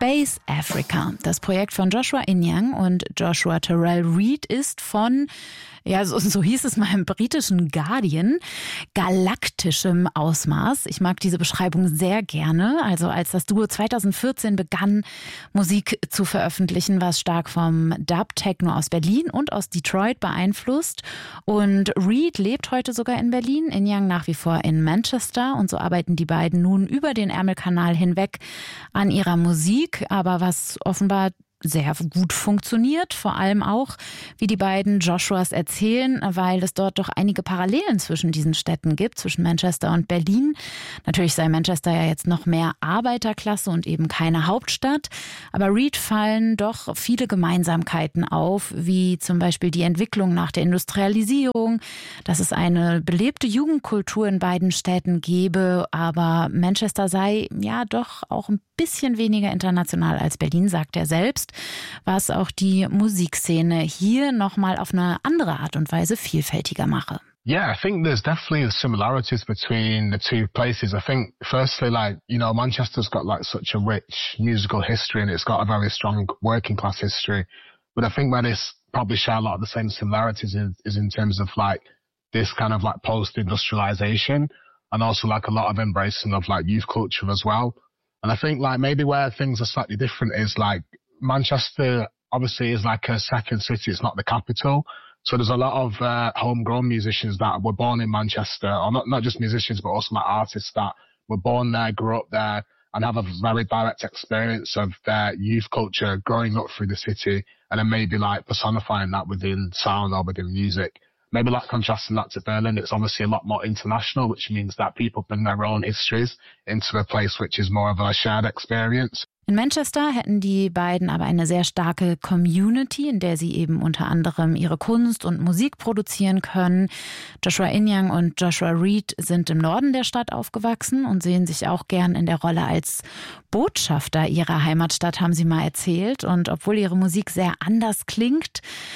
Space Africa. Das Projekt von Joshua Inyang und Joshua Terrell Reid ist von, ja, so hieß es mal im britischen Guardian, galaktischem Ausmaß. Ich mag diese Beschreibung sehr gerne. Also als das Duo 2014 begann, Musik zu veröffentlichen, war es stark vom Dub-Techno aus Berlin und aus Detroit beeinflusst. Und Reid lebt heute sogar in Berlin, Inyang nach wie vor in Manchester. Und so arbeiten die beiden nun über den Ärmelkanal hinweg an ihrer Musik. Aber was offenbar sehr gut funktioniert, vor allem auch, wie die beiden Joshuas erzählen, weil es dort doch einige Parallelen zwischen diesen Städten gibt, zwischen Manchester und Berlin. Natürlich sei Manchester ja jetzt noch mehr Arbeiterklasse und eben keine Hauptstadt, aber Reid fallen doch viele Gemeinsamkeiten auf, wie zum Beispiel die Entwicklung nach der Industrialisierung, dass es eine belebte Jugendkultur in beiden Städten gebe, aber Manchester sei ja doch auch ein bisschen weniger international als Berlin, sagt er selbst, was auch die Musikszene hier nochmal auf eine andere Art und Weise vielfältiger mache. Yeah, I think there's definitely similarities between the two places. I think firstly, Manchester's got such a rich musical history and it's got a very strong working class history. But I think where this probably share a lot of the same similarities is in terms of this kind of post-industrialization and also a lot of embracing of youth culture as well. And I think maybe where things are slightly different is Manchester obviously is a second city. It's not the capital. So there's a lot of homegrown musicians that were born in Manchester, or not just musicians, but also artists that were born there, grew up there, and have a very direct experience of their youth culture growing up through the city, and then maybe personifying that within sound or within music. Maybe contrasting that to Berlin, it's obviously a lot more international, which means that people bring their own histories into a place which is more of a shared experience. In Manchester hätten die beiden aber eine sehr starke Community, in der sie eben unter anderem ihre Kunst und Musik produzieren können. Joshua Inyang und Joshua Reid sind im Norden der Stadt aufgewachsen und sehen sich auch gern in der Rolle als Botschafter ihrer Heimatstadt, haben sie mal erzählt. Und obwohl ihre Musik sehr anders klingt,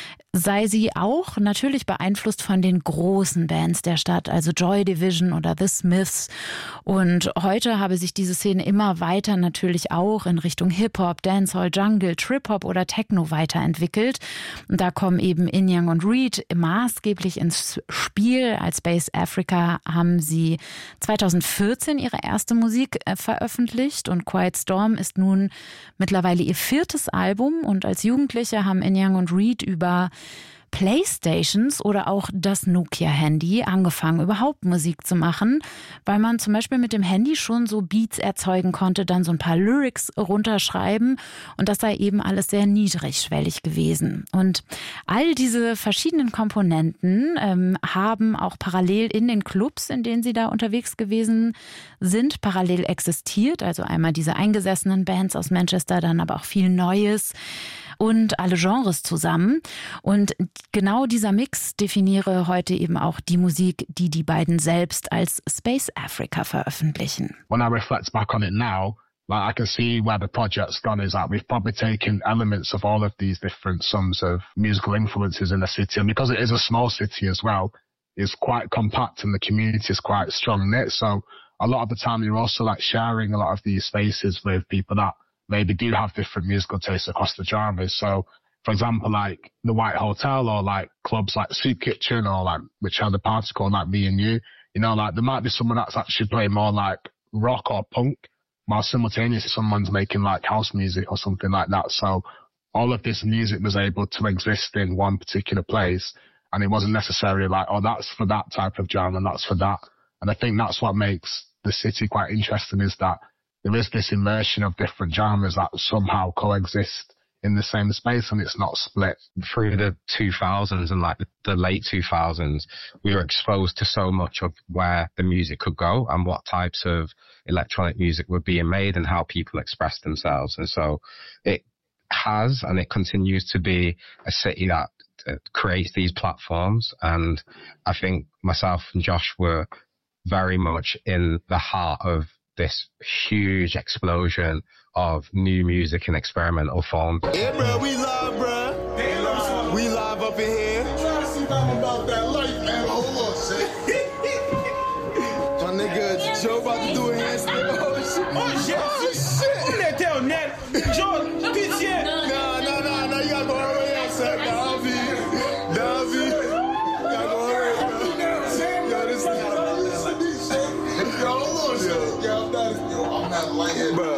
sei sie auch natürlich beeinflusst von den großen Bands der Stadt, also Joy Division oder The Smiths. Und heute habe sich diese Szene immer weiter natürlich auch in Richtung Hip-Hop, Dancehall, Jungle, Trip-Hop oder Techno weiterentwickelt. Und da kommen eben Inyang und Reid maßgeblich ins Spiel. Als Space Africa haben sie 2014 ihre erste Musik veröffentlicht und Quiet Storm ist nun mittlerweile ihr 4. Album. Und als Jugendliche haben Inyang und Reid über Playstations oder auch das Nokia-Handy angefangen, überhaupt Musik zu machen, weil man zum Beispiel mit dem Handy schon so Beats erzeugen konnte, dann so ein paar Lyrics runterschreiben und das sei eben alles sehr niedrigschwellig gewesen. Und all diese verschiedenen Komponenten haben auch parallel in den Clubs, in denen sie da unterwegs gewesen sind, parallel existiert. Also einmal diese eingesessenen Bands aus Manchester, dann aber auch viel Neues und alle Genres zusammen. Und genau dieser Mix definiere heute eben auch die Musik, die die beiden selbst als Space Africa veröffentlichen. When I reflect back on it now, I can see where the project's gone is that we've probably taken elements of all of these different sums of musical influences in the city. And because it is a small city as well, it's quite compact and the community is quite strong knit. So a lot of the time you're also sharing a lot of these spaces with people that maybe do have different musical tastes across the genres. So, for example, the White Hotel or clubs like Soup Kitchen or which had a party called Me and You, there might be someone that's actually playing more rock or punk, while simultaneously someone's making house music or something like that. So all of this music was able to exist in one particular place, and it wasn't necessarily that's for that type of genre and that's for that. And I think that's what makes the city quite interesting, is that there is this immersion of different genres that somehow coexist in the same space and it's not split. Through the 2000s and the late 2000s, we were exposed to so much of where the music could go and what types of electronic music were being made and how people expressed themselves. And so it has and it continues to be a city that creates these platforms. And I think myself and Josh were very much in the heart of this huge explosion of new music and experimental forms. Yeah, bro, we live, bro. We live up in here. I'm trying to see something about that light, man. Hold on, shit. My nigga Joe about to do a handstand. Oh, shit. Oh, shit. man. George, pitié. No, you gotta go all the way out, son. Davy. You gotta go all the way out. Yo, this is yo, hold on, shit. Yo, I'm not lightheaded. Bruh.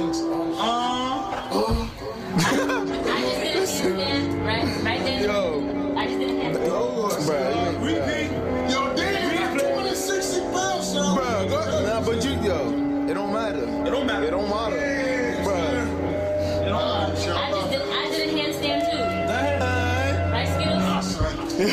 Right there. Yo. I just didn't have to. Bruh. Repeat. Yo, damn, 260 pounds, son. Bruh, go ahead. Nah, but you, yo, it don't matter. It don't matter. Bruh. I did a handstand too. Right skills?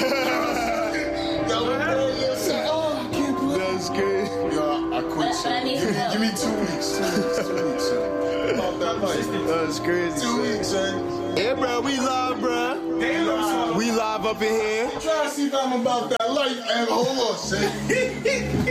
That's good. Yo, I quit. But I need some help. Give me 2 weeks. 2 weeks, son. About that life. That's crazy. 2 weeks, son. Yeah, bro, we live, bro. We live up in here. Try to see if I'm about that life, man. Hold on, son.